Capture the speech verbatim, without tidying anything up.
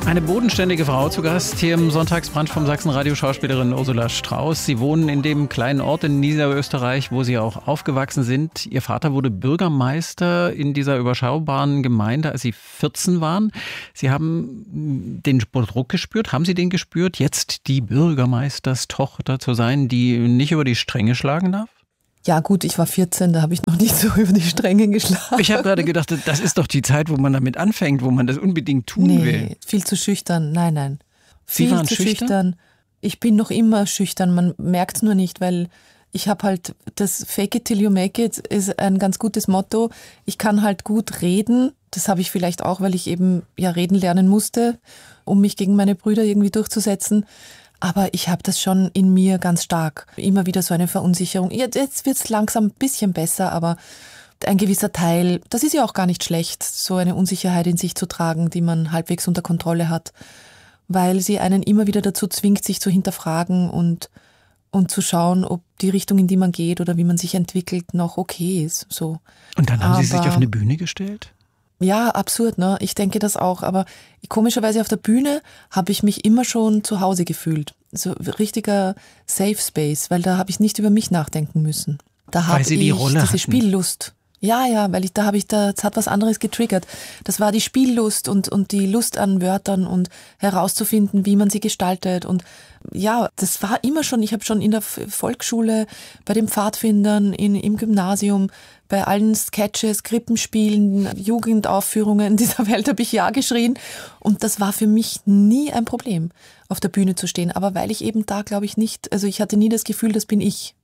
Eine bodenständige Frau zu Gast hier im Sonntagsbrunch vom Sachsenradio, Schauspielerin Ursula Strauß. Sie wohnen in dem kleinen Ort in Niederösterreich, wo Sie auch aufgewachsen sind. Ihr Vater wurde Bürgermeister in dieser überschaubaren Gemeinde, als Sie vierzehn waren. Sie haben den Druck gespürt. Haben Sie den gespürt, jetzt die Bürgermeisterstochter zu sein, die nicht über die Stränge schlagen darf? Ja gut, ich war vierzehn, da habe ich noch nicht so über die Stränge geschlagen. Ich habe gerade gedacht, das ist doch die Zeit, wo man damit anfängt, wo man das unbedingt tun nee, will. Nee, viel zu schüchtern. Nein, nein. Sie viel waren zu schüchtern? schüchtern. Ich bin noch immer schüchtern, man merkt es nur nicht, weil ich habe halt, das Fake it till you make it ist ein ganz gutes Motto. Ich kann halt gut reden, das habe ich vielleicht auch, weil ich eben ja reden lernen musste, um mich gegen meine Brüder irgendwie durchzusetzen. Aber ich habe das schon in mir ganz stark. Immer wieder so eine Verunsicherung. Jetzt wird es langsam ein bisschen besser, aber ein gewisser Teil, das ist ja auch gar nicht schlecht, so eine Unsicherheit in sich zu tragen, die man halbwegs unter Kontrolle hat, weil sie einen immer wieder dazu zwingt, sich zu hinterfragen und, und zu schauen, ob die Richtung, in die man geht oder wie man sich entwickelt, noch okay ist. So. Und dann haben aber, Sie sich auf eine Bühne gestellt? Ja, absurd, ne? Ich denke das auch, aber komischerweise auf der Bühne habe ich mich immer schon zu Hause gefühlt. So richtiger Safe Space, weil da habe ich nicht über mich nachdenken müssen. Da habe ich Sie die Rolle diese hatten. Spiellust. Ja, ja, weil ich da habe ich da, das hat was anderes getriggert. Das war die Spiellust und und die Lust an Wörtern und herauszufinden, wie man sie gestaltet. Und ja, das war immer schon, ich habe schon in der Volksschule, bei den Pfadfindern, in, im Gymnasium, bei allen Sketches, Krippenspielen, Jugendaufführungen dieser Welt habe ich ja geschrien. Und das war für mich nie ein Problem, auf der Bühne zu stehen. Aber weil ich eben da, glaube ich, nicht, also ich hatte nie das Gefühl, das bin ich.